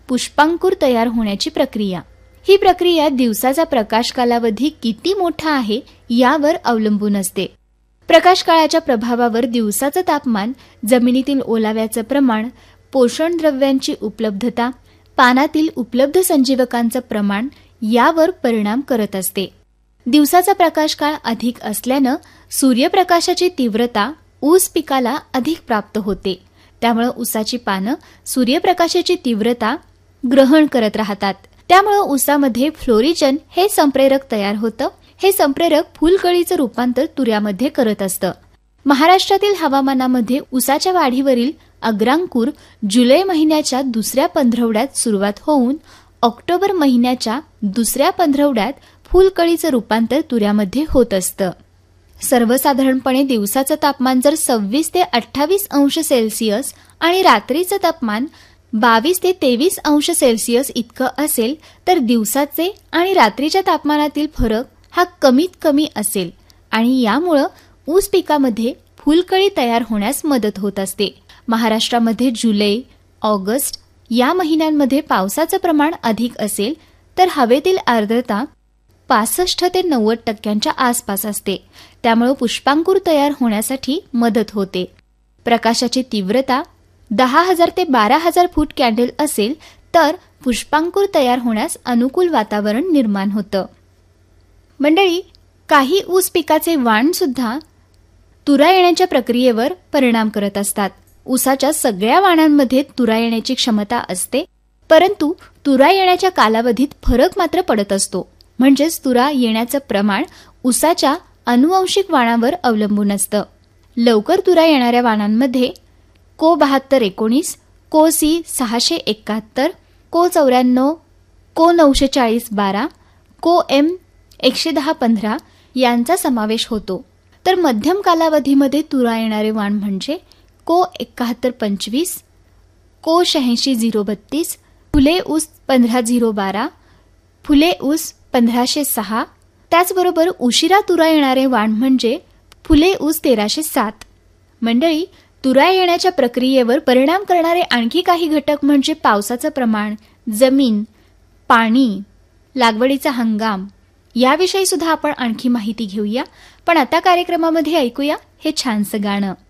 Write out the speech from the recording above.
पुष्पांकुर तयार होण्याची प्रक्रिया. ही प्रक्रिया दिवसाचा प्रकाश कालावधी किती मोठा आहे यावर अवलंबून असते. प्रकाशकाळाच्या प्रभावावर दिवसाचं तापमान, जमिनीतील ओलाव्याचं प्रमाण, पोषण द्रव्यांची उपलब्धता, पानातील उपलब्ध संजीवकांचं प्रमाण यावर परिणाम करत असते. दिवसाचा प्रकाशकाळ अधिक असल्यानं सूर्यप्रकाशाची तीव्रता ऊस पिकाला अधिक प्राप्त होते. त्यामुळे ऊसाची पानं सूर्यप्रकाशाची तीव्रता ग्रहण करत राहतात. त्यामुळे ऊसामध्ये फ्लोरिजन हे संप्रेरक तयार होतं. हे संप्रेरक फुलकळीचं रूपांतर तुऱ्यामध्ये करत असतं. महाराष्ट्रातील हवामानामध्ये ऊसाच्या वाढीवरील अग्रांकुर जुलै महिन्याच्या दुसऱ्या पंधरवड्यात सुरुवात होऊन ऑक्टोबर महिन्याच्या दुसऱ्या पंधरवड्यात फुलकळीचं रूपांतर तुऱ्यामध्ये होत असतं. सर्वसाधारणपणे दिवसाचं तापमान जर 26 ते 28 अंश सेल्सिअस आणि रात्रीचं तापमान 22 ते 23 अंश सेल्सिअस इतकं असेल तर दिवसाचे आणि रात्रीच्या तापमानातील फरक हा कमीत कमी असेल आणि यामुळं ऊस पिकामध्ये फुलकळी तयार होण्यास मदत होत असते. महाराष्ट्रामध्ये जुलै, ऑगस्ट या महिन्यांमध्ये पावसाचं प्रमाण अधिक असेल तर हवेतील आर्द्रता 65 ते 90% आसपास असते. त्यामुळे पुष्पांकुर तयार होण्यासाठी मदत होते. प्रकाशाची तीव्रता 10,000 ते 12,000 फूट कॅन्डल असेल तर पुष्पांकुर तयार होण्यास अनुकूल वातावरण निर्माण होतं. मंडळी, काही ऊस पिकाचे वाण सुद्धा तुरा येण्याच्या प्रक्रियेवर परिणाम करत असतात. ऊसाच्या सगळ्या वाणांमध्ये तुरा येण्याची क्षमता असते, परंतु तुरा येण्याच्या कालावधीत फरक मात्र पडत असतो. म्हणजेच तुरा येण्याचं प्रमाण ऊसाच्या अनुवांशिक वाणावर अवलंबून असतं. लवकर तुरा येणाऱ्या वाणांमध्ये को 7219, को सी 671, को 94, को 940-12, को एम 110-15 यांचा समावेश होतो. तर मध्यम कालावधीमध्ये तुरा येणारे वाण म्हणजे को 7125, को 86-032, फुले ऊस 15-012, फुले ऊस 1506. त्याचबरोबर उशिरा तुरा येणारे वाण म्हणजे फुले ऊस 1307. मंडळी, तुरा येण्याच्या प्रक्रियेवर परिणाम करणारे आणखी काही घटक म्हणजे पावसाचं प्रमाण, जमीन, पाणी, लागवडीचा हंगाम याविषयी सुद्धा आपण आणखी माहिती घेऊया. पण आता कार्यक्रमामध्ये ऐकूया हे छानसं गाणं.